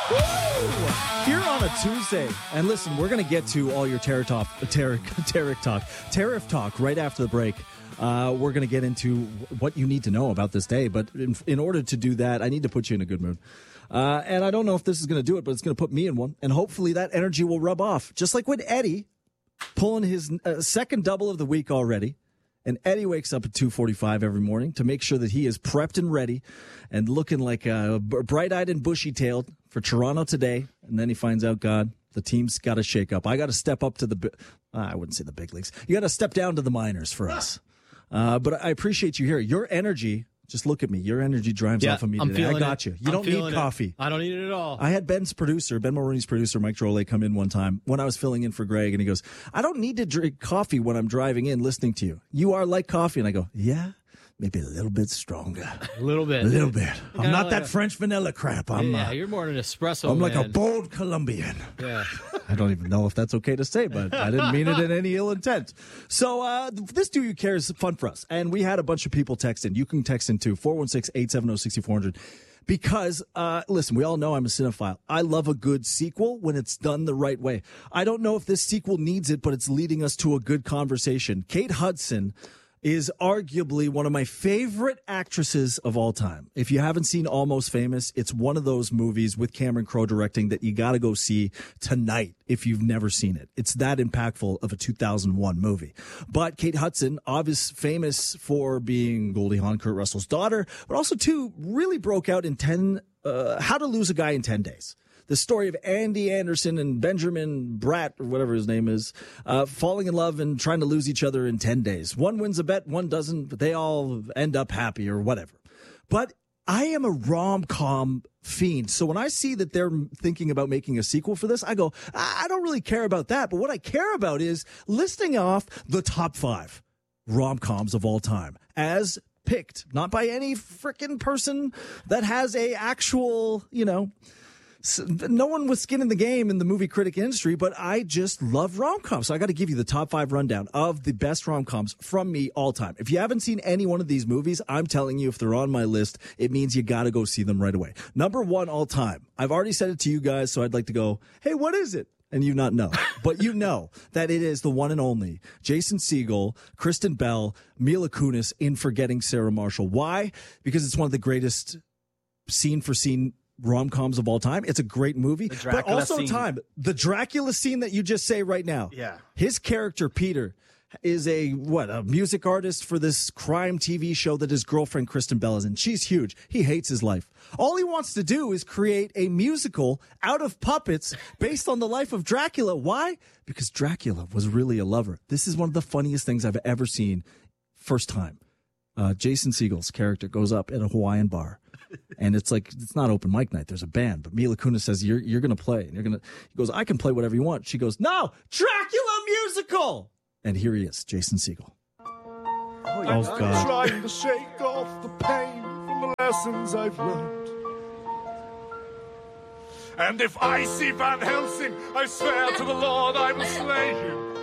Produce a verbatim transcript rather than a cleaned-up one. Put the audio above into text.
Here on a Tuesday, and listen, we're going to get to all your tariff talk, tariff, tariff talk, tariff talk right after the break. Uh, we're going to get into what you need to know about this day, but in, in order to do that, I need to put you in a good mood. Uh, and I don't know if this is going to do it, but it's going to put me in one, and hopefully that energy will rub off. Just like with Eddie, pulling his uh, second double of the week already. And Eddie wakes up at two forty-five every morning to make sure that he is prepped and ready and looking like uh, bright-eyed and bushy-tailed for Toronto today. And then he finds out, God, the team's got to shake up. I got to step up to the uh, – I wouldn't say the big leagues. You got to step down to the minors for us. Uh, but I appreciate you here. Your energy – just look at me. Your energy drives yeah, off of me I'm today. I got it. you. You I'm don't need coffee. It. I don't need it at all. I had Ben's producer, Ben Mulroney's producer, Mike Drolet, come in one time when I was filling in for Greg, and he goes, I don't need to drink coffee when I'm driving in listening to you. You are like coffee. And I go, yeah, maybe a little bit stronger. A little bit. A little bit. I'm not like that a, French vanilla crap. I'm, yeah, uh, you're more an espresso I'm man. like a bold Colombian. Yeah. I don't even know if that's okay to say, but I didn't mean it in any ill intent. So uh, this Do You Care is fun for us. And we had a bunch of people text in. You can text in too, four one six, eight seven zero, six four zero zero. Because, uh, listen, we all know I'm a cinephile. I love a good sequel when it's done the right way. I don't know if this sequel needs it, but it's leading us to a good conversation. Kate Hudson is arguably one of my favorite actresses of all time. If you haven't seen Almost Famous, it's one of those movies with Cameron Crowe directing that you got to go see tonight if you've never seen it. It's that impactful of a two thousand one movie. But Kate Hudson, obviously famous for being Goldie Hawn, Kurt Russell's daughter, but also, too, really broke out in ten, uh, How to Lose a Guy in ten days. The story of Andy Anderson and Benjamin Bratt, or whatever his name is, uh, falling in love and trying to lose each other in ten days. One wins a bet, one doesn't, but they all end up happy or whatever. But I am a rom-com fiend. So when I see that they're thinking about making a sequel for this, I go, I don't really care about that. But what I care about is listing off the top five rom-coms of all time as picked, not by any freaking person that has a actual, you know, no one with skin in the game in the movie critic industry, but I just love rom-coms. So I got to give you the top five rundown of the best rom-coms from me all time. If you haven't seen any one of these movies, I'm telling you, if they're on my list, it means you got to go see them right away. Number one all time. I've already said it to you guys, so I'd like to go, hey, what is it? And you not know, but you know that it is the one and only Jason Segel, Kristen Bell, Mila Kunis in Forgetting Sarah Marshall. Why? Because it's one of the greatest scene for scene rom-coms of all time. It's a great movie, but also scene. time. The Dracula scene that you just say right now. Yeah. His character, Peter, is a, what, a music artist for this crime T V show that his girlfriend, Kristen Bell, is in. She's huge. He hates his life. All he wants to do is create a musical out of puppets based on the life of Dracula. Why? Because Dracula was really a lover. This is one of the funniest things I've ever seen. First time. Uh, Jason Segel's character goes up at a Hawaiian bar. And it's like, it's not open mic night. There's a band. But Mila Kunis says, you're, you're going to play. And you're going to, he goes, I can play whatever you want. She goes, no, Dracula musical. And here he is, Jason Segel. Oh, oh God. I'm trying to shake off the pain from the lessons I've learned. And if I see Van Helsing, I swear to the Lord I will slay him.